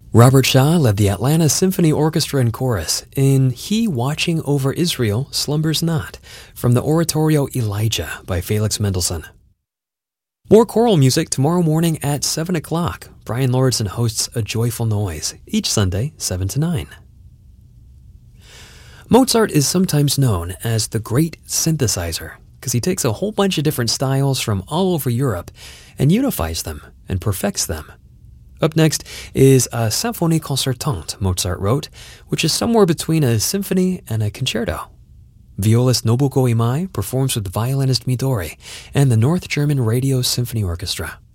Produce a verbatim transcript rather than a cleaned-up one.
Robert Shaw led the Atlanta Symphony Orchestra and Chorus in He Watching Over Israel Slumbers Not, from the oratorio Elijah by Felix Mendelssohn. More choral music tomorrow morning at seven o'clock. Brian Lordson hosts A Joyful Noise, each Sunday, seven to nine. Mozart is sometimes known as the Great Synthesizer because he takes a whole bunch of different styles from all over Europe and unifies them and perfects them. Up next is a Symphonie Concertante Mozart wrote, which is somewhere between a symphony and a concerto. Violist Nobuko Imai performs with violinist Midori and the North German Radio Symphony Orchestra.